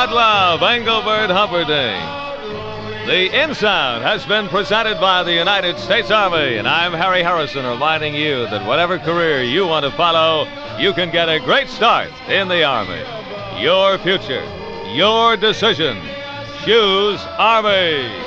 God love Engelbert Humperdinck. The In Sound has been presented by the United States Army, and I'm Harry Harrison reminding you that whatever career you want to follow, you can get a great start in the Army. Your future, your decision. Choose Army.